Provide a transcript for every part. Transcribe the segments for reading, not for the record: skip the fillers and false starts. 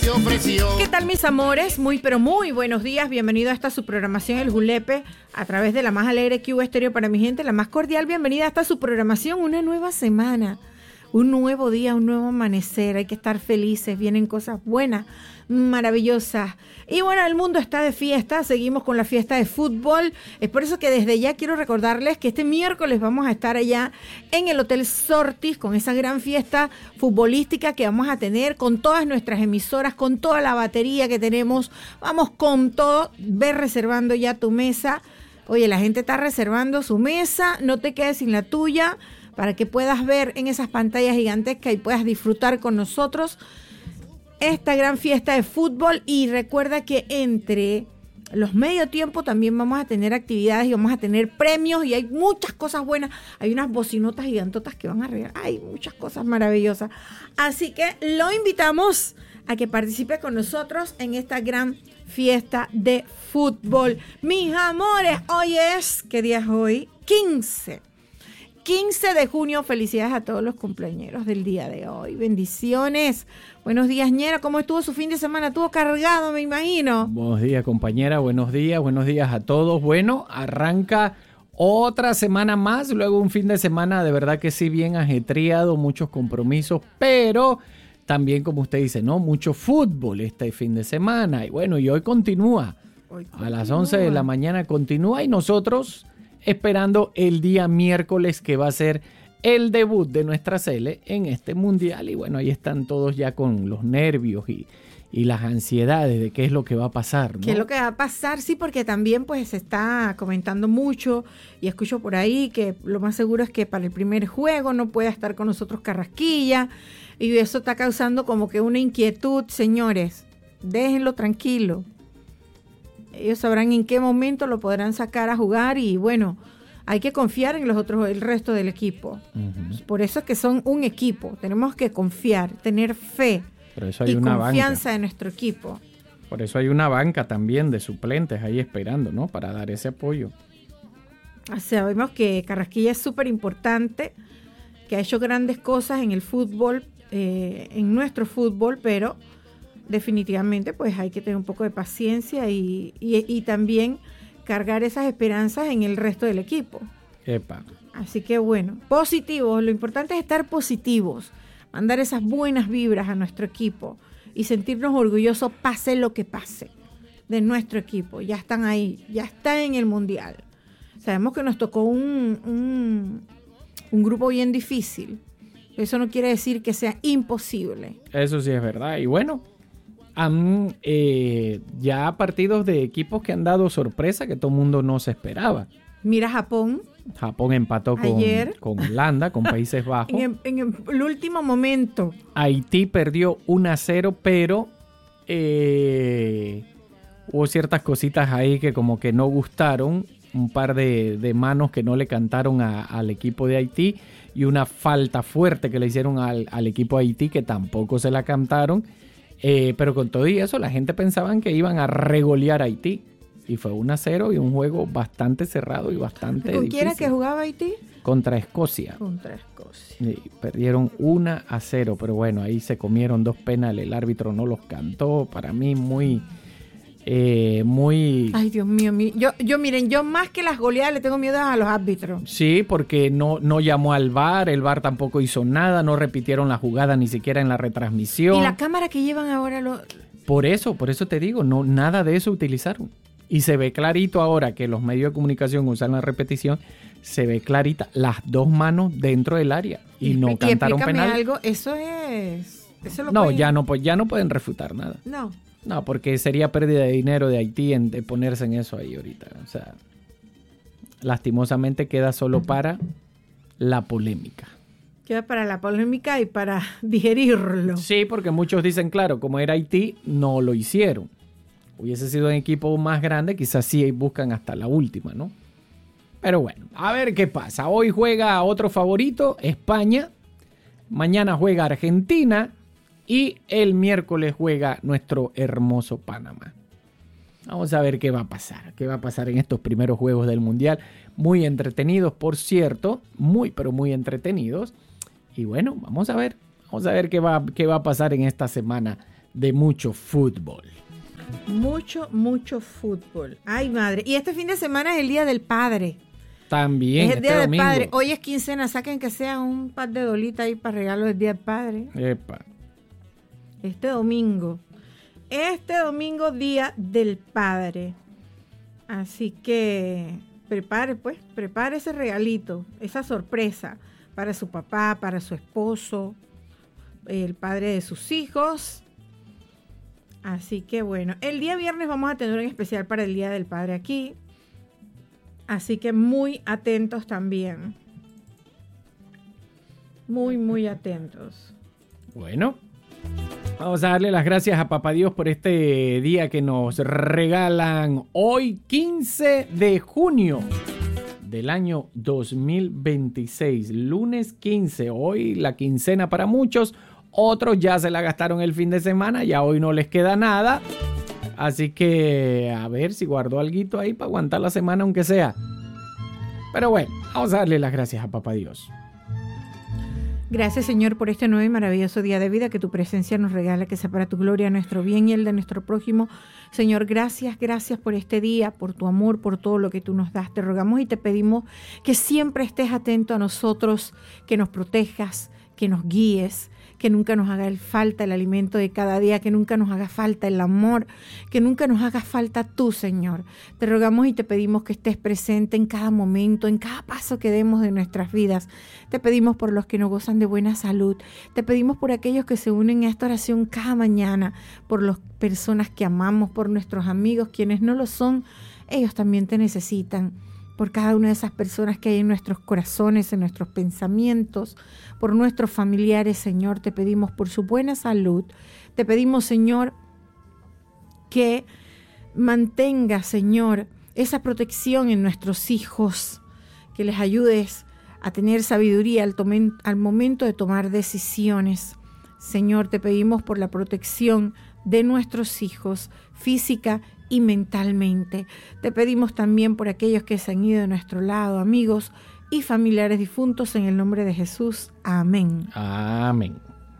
te ofreció. ¿Qué tal, mis amores? Muy, pero muy buenos días. Bienvenido a esta su programación El Julepe a través de la más alegre QV Estéreo para mi gente. La más cordial bienvenida a esta su programación. Una nueva semana, un nuevo día, un nuevo amanecer. Hay que estar felices. Vienen cosas buenas, maravillosas. Y bueno, el mundo está de fiesta. Seguimos con la fiesta de fútbol. Es por eso que desde ya quiero recordarles que este miércoles vamos a estar allá en el Hotel Sortis con esa gran fiesta futbolística que vamos a tener con todas nuestras emisoras, con toda la batería que tenemos. Vamos con todo. Ve reservando ya tu mesa. Oye, la gente está reservando su mesa. No te quedes sin la tuya para que puedas ver en esas pantallas gigantescas y puedas disfrutar con nosotros esta gran fiesta de fútbol. Y recuerda que entre los medio tiempo también vamos a tener actividades y vamos a tener premios y hay muchas cosas buenas. Hay unas bocinotas gigantotas que van a regalar. Hay muchas cosas maravillosas. Así que lo invitamos a que participe con nosotros en esta gran fiesta de fútbol. Mis amores, hoy es, ¿qué día es hoy? 15 de junio. Felicidades a todos los cumpleañeros del día de hoy. Bendiciones. Buenos días, ñera. ¿Cómo estuvo su fin de semana? Estuvo cargado, me imagino. Buenos días, compañera. Buenos días a todos. Bueno, arranca otra semana más, luego un fin de semana de verdad que sí bien ajetreado, muchos compromisos, pero también, como usted dice, ¿no? Mucho fútbol este fin de semana. Y bueno, y hoy continúa. A las 11 de la mañana continúa y nosotros esperando el día miércoles que va a ser el debut de nuestra Sele en este mundial. Y bueno, ahí están todos ya con los nervios y las ansiedades de qué es lo que va a pasar, ¿no? ¿Qué es lo que va a pasar? Sí, porque también pues se está comentando mucho y escucho por ahí que lo más seguro es que para el primer juego no pueda estar con nosotros Carrasquilla y eso está causando como que una inquietud. Señores, déjenlo tranquilo. Ellos sabrán en qué momento lo podrán sacar a jugar y bueno, hay que confiar en el resto del equipo. Uh-huh. Por eso es que son un equipo. Tenemos que confiar, tener fe y confianza en nuestro equipo. Por eso hay una banca también de suplentes ahí esperando, ¿no? Para dar ese apoyo. Sabemos que Carrasquilla es súper importante, que ha hecho grandes cosas en el fútbol, en nuestro fútbol, pero definitivamente pues hay que tener un poco de paciencia y también cargar esas esperanzas en el resto del equipo. Epa. Así que bueno, positivos, lo importante es estar positivos, mandar esas buenas vibras a nuestro equipo y sentirnos orgullosos pase lo que pase de nuestro equipo. Ya están ahí, ya están en el mundial. Sabemos que nos tocó un grupo bien difícil. Eso no quiere decir que sea imposible. Eso sí es verdad. Y bueno, ya partidos de equipos que han dado sorpresa que todo el mundo no se esperaba. Mira Japón. Japón empató con Holanda, con Países Bajos. En el último momento. Haití perdió 1-0, pero hubo ciertas cositas ahí que como que no gustaron. Un par de manos que no le cantaron al equipo de Haití y una falta fuerte que le hicieron al equipo de Haití que tampoco se la cantaron. Pero con todo y eso, la gente pensaban que iban a regolear a Haití. Y fue 1-0 y un juego bastante cerrado y bastante difícil. ¿Con quién era que jugaba Haití? Contra Escocia. Y perdieron 1-0, pero bueno, ahí se comieron 2 penales. El árbitro no los cantó. Para mí muy... Ay, Dios mío. Miren, yo más que las goleadas le tengo miedo a los árbitros. Sí, porque no llamó al VAR, el VAR tampoco hizo nada, no repitieron la jugada ni siquiera en la retransmisión. ¿Y la cámara que llevan ahora? Por eso te digo, no, nada de eso utilizaron. Y se ve clarito ahora que los medios de comunicación usan la repetición, se ve clarita las 2 manos dentro del área y no cantaron penal. Algo, eso lo no, ya no pueden refutar nada. No, porque sería pérdida de dinero de Haití de ponerse en eso ahí ahorita. O sea, lastimosamente queda solo para la polémica. Queda para la polémica y para digerirlo. Sí, porque muchos dicen, claro, como era Haití, no lo hicieron. Hubiese sido un equipo más grande, quizás sí buscan hasta la última, ¿no? Pero bueno, a ver qué pasa. Hoy juega otro favorito, España. Mañana juega Argentina. Y el miércoles juega nuestro hermoso Panamá. Vamos a ver qué va a pasar. Qué va a pasar en estos primeros juegos del Mundial. Muy entretenidos, por cierto. Pero muy entretenidos. Y bueno, vamos a ver. Vamos a ver qué va a pasar en esta semana de mucho fútbol. Mucho, mucho fútbol. Ay, madre. Y este fin de semana es el Día del Padre. También es el Día del domingo. Padre. Hoy es quincena, saquen que sea un par de dolitas ahí para regalo del Día del Padre. Epa. Este domingo, Día del Padre. Así que prepare ese regalito, esa sorpresa para su papá, para su esposo, el padre de sus hijos. Así que bueno, el día viernes vamos a tener un especial para el Día del Padre aquí. Así que muy atentos también. Muy, muy atentos. Bueno, vamos a darle las gracias a Papá Dios por este día que nos regalan hoy, 15 de junio del año 2026. Lunes 15, hoy la quincena para muchos. Otros ya se la gastaron el fin de semana, ya hoy no les queda nada. Así que a ver si guardó alguito ahí para aguantar la semana aunque sea. Pero bueno, vamos a darle las gracias a Papá Dios. Gracias, Señor, por este nuevo y maravilloso día de vida que tu presencia nos regala, que sea para tu gloria, nuestro bien y el de nuestro prójimo. Señor, gracias por este día, por tu amor, por todo lo que tú nos das. Te rogamos y te pedimos que siempre estés atento a nosotros, que nos protejas, que nos guíes, que nunca nos haga falta el alimento de cada día, que nunca nos haga falta el amor, que nunca nos haga falta tú, Señor. Te rogamos y te pedimos que estés presente en cada momento, en cada paso que demos de nuestras vidas. Te pedimos por los que no gozan de buena salud. Te pedimos por aquellos que se unen a esta oración cada mañana, por las personas que amamos, por nuestros amigos, quienes no lo son, ellos también te necesitan. Por cada una de esas personas que hay en nuestros corazones, en nuestros pensamientos, por nuestros familiares, Señor, te pedimos por su buena salud. Te pedimos, Señor, que mantenga, Señor, esa protección en nuestros hijos, que les ayudes a tener sabiduría al momento de tomar decisiones. Señor, te pedimos por la protección de nuestros hijos, física y mentalmente. Te pedimos también por aquellos que se han ido de nuestro lado, amigos y familiares difuntos, en el nombre de Jesús. Amén. Amén.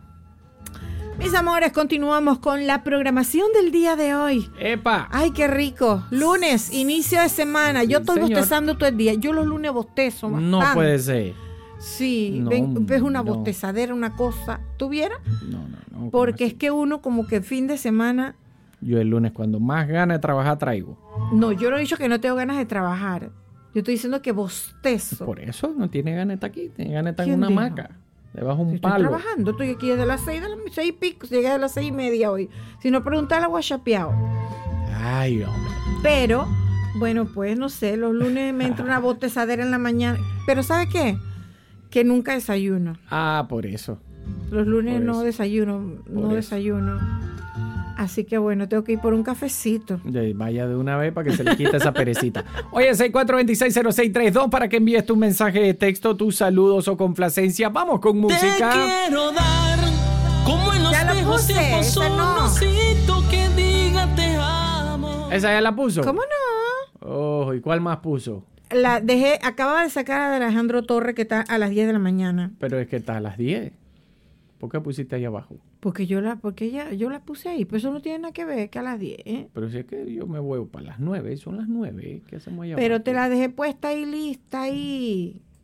Mis amores, continuamos con la programación del día de hoy. ¡Epa! ¡Ay, qué rico! Lunes, inicio de semana. Yo estoy señor. Bostezando todo el día. Yo los lunes bostezo bastante. No puede ser. Sí, No, ves una no. bostezadera, una cosa. ¿Tuviera? No. Porque es que uno como que el fin de semana... Yo el lunes cuando más ganas de trabajar traigo. No, yo no he dicho que no tengo ganas de trabajar. Yo estoy diciendo que bostezo. Por eso no tiene ganas de estar aquí, tiene ganas de estar en ¿Quién una dijo? hamaca, debajo de un Estoy palo. trabajando, estoy aquí desde las 6 y pico, llegué a las 6:30 hoy. Si no, preguntar a Guachapeado. Ay, hombre. Pero, bueno, pues no sé, los lunes me entra una bostezadera en la mañana. Pero ¿sabe qué? Que nunca desayuno. Ah, por eso. Los lunes Por no eso. desayuno, Por no eso. desayuno. Así que bueno, tengo que ir por un cafecito. Ya, vaya de una vez para que se le quite esa perecita. Oye, 64260632 para que envíes tu mensaje de texto, tus saludos o complacencia. Vamos con música. Te quiero dar como en los Ya la viejos puse, tiempos esa un no. osito que diga te amo. ¿Esa ya la puso? ¿Cómo no? Oh, ¿y cuál más puso? La dejé, acaba de sacar a Alejandro Torres, que está a las 10 de la mañana. Pero es que está a las 10. ¿Por qué pusiste ahí abajo? Porque yo la puse ahí, pero eso no tiene nada que ver que a las 10, ¿eh? Pero si es que yo me voy para las 9, son las 9. ¿Qué hacemos allá Pero abajo? te la dejé puesta ahí, lista ahí.